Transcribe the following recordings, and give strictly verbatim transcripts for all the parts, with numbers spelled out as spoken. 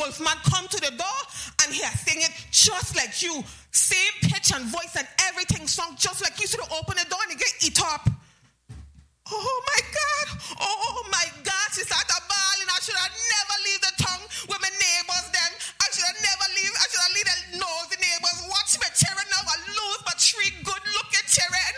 wolfman come to the door and he has sing it just like you. Same pitch and voice and everything sung just like you. Should have opened the door and he get eat up. Oh my God. Oh my God. She started bawling. I should have never leave the tongue with my neighbors then. I should have never leave. I should have leave the nosy neighbors. Watch my children now. I lose my three good looking children.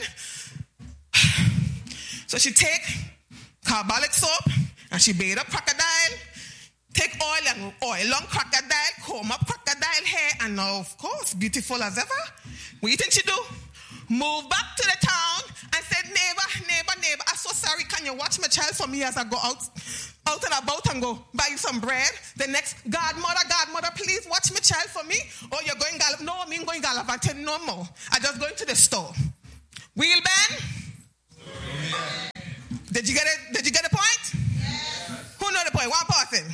So she take carbolic soap and she bathe up crocodile. Take oil and oil on crocodile. Comb up crocodile hair. And now, of course, beautiful as ever. What do you think she do? Move back to the town and said, neighbor, neighbor, neighbor, I'm so sorry. Can you watch my child for me as I go out, out and about and go buy you some bread? The next, godmother, godmother, please watch my child for me. Oh, you're going Gallop. No, I mean going gallivanting no more. I just going to the store. Wheel Ben? Yeah. Did you get it? Did you get the point? Yes. Who know the point? One person.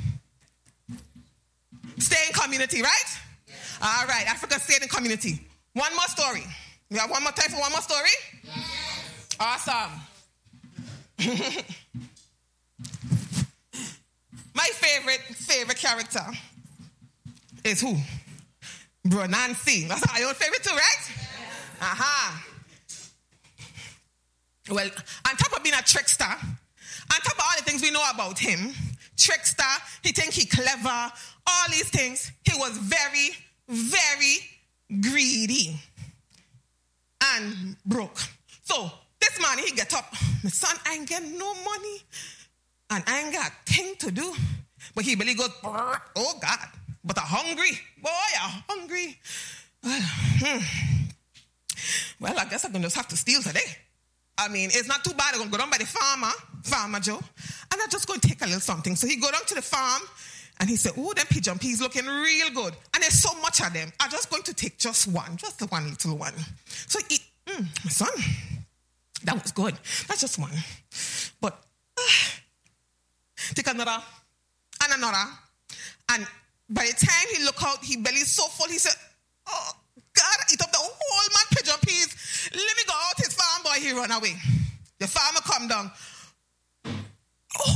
Stay in community, right? Yes. All right, Africa stayed in community. One more story. We have one more time for one more story? Yes. Awesome. My favorite, favorite character is who? Bro Nancy. That's our own favorite too, right? Yes. Aha. Well, on top of being a trickster, on top of all the things we know about him, trickster, he think he clever, all these things, he was very, very greedy and broke. So this morning he get up, my son, I ain't get no money and I ain't got a thing to do. But he really goes, oh God, but I'm hungry. Boy, I'm hungry. Well, hmm. well, I guess I'm going to just have to steal today. I mean, it's not too bad. I'm going to go down by the farmer, Farmer Joe, and I'm just going to take a little something. So he go down to the farm and he said, oh, them pigeon peas looking real good. And there's so much of them. I'm just going to take just one, just the one little one. So he, mm, my son, that was good. That's just one. But uh, take another and another. And by the time he look out, his belly's so full, he said, oh, God, I eat up the whole man pigeon peas. Let me go out his farm, boy, he run away. The farmer come down. Oh,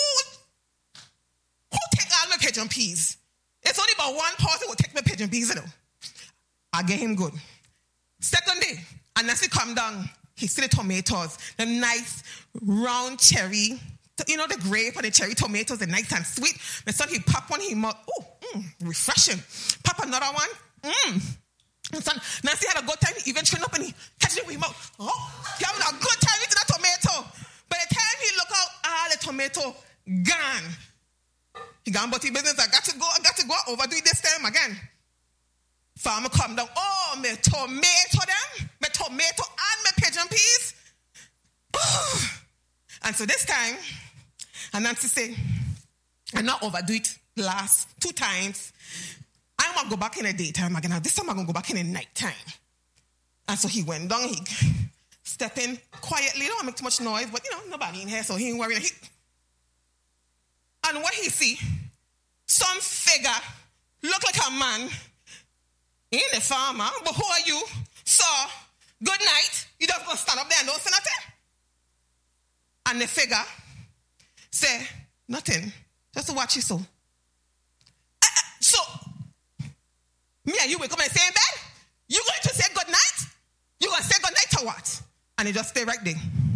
who take all my pigeon peas? It's only about one person who take my pigeon peas, you know. I get him good. Second day, and as he come down, he see the tomatoes, the nice round cherry, you know, the grape and the cherry tomatoes, the nice and sweet. My son, he pop one, he mouth, oh, mm, refreshing. Pop another one, mmm. My son, Nancy had a good time, he even trained up and he catch it with his mouth. Oh, he having a good time eating that tomato. By the time he look out, all the tomato gone. He gone about his business. I got to go, I got to go overdo it this time again. Farmer come down. Oh, my tomato them, my tomato and my pigeon peas. And so this time, and Nancy say, I not overdo it last two times. I want to go back in the daytime again. Now this time I'm going to go back in the nighttime. And so he went down, he stepped in quietly. Don't make too much noise, but you know, nobody in here, so he ain't worried. He, and what he see, some figure, look like a man, in the farmer, but who are you? So, good night. You just going to stand up there and don't say nothing? And the figure say, nothing. Just to watch you so. Uh, uh, so, me and you wake up in the same bed? You going to say good night? You going to say good night to what? And he just stay right there.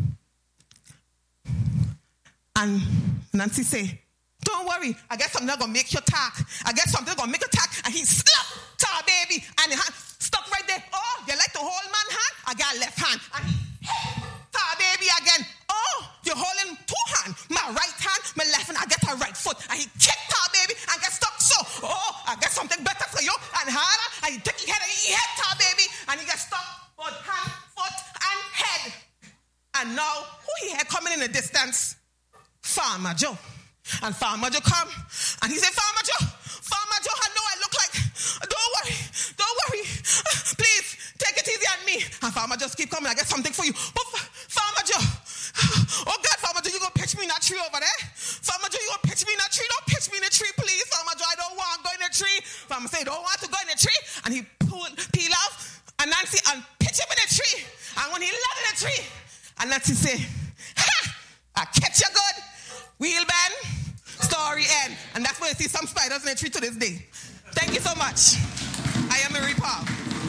And Nancy say, don't worry. I guess something going to make you talk. I guess something going to make you talk. And he slap to our baby. And the hand stuck right there. Oh, you like to hold man hand? I got a left hand. And he to our baby again. Oh, you're holding two hands. My right hand, my left hand. I get a right foot. And he kicked our baby and get stuck so. Oh, I get something better for you. And harder. And he take his head and he hit to our baby. And he get stuck both hand, foot, and head. And now, who he had coming in the distance? Farmer Joe. And Farmer Joe come. And he said, Farmer Joe, Farmer Joe, I know I look like, don't worry, don't worry. Please, take it easy on me. And Farmer Joe keep coming, I get something for you. Oh, Farmer Joe, oh God, Farmer Joe, you gonna pitch me in that tree over there? Farmer Joe, you gonna pitch me in that tree? Don't pitch me in the tree, please. Farmer Joe, I don't want to go in the tree. Farmer say, don't want to go in the tree. And he pull, peel off, and Nancy, and pitch him in the tree. And when he landed in the tree, and Nancy say, ha, I catch you good. Wheel band, story end. And that's when see some spiders in the tree to this day. Thank you so much. I am Marie Paul.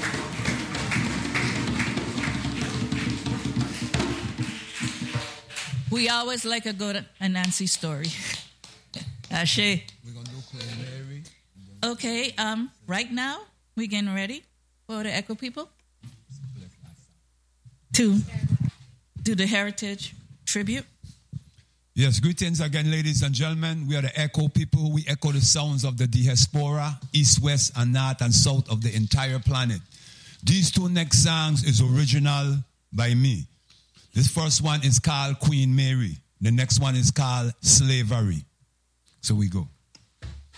We always like a good Anansi story. Ashe. We're going to do Queen Mary. Okay, um, right now, we getting ready for the Echo people to do the heritage tribute. Yes, greetings again, ladies and gentlemen. We are the Echo people. We echo the sounds of the diaspora, east, west, and north and south of the entire planet. These two next songs is original by me. This first one is called Queen Mary. The next one is called Slavery. So we go.